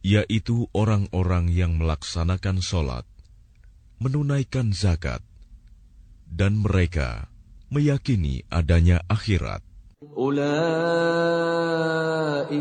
yaitu orang-orang yang melaksanakan sholat, menunaikan zakat, dan mereka meyakini adanya akhirat.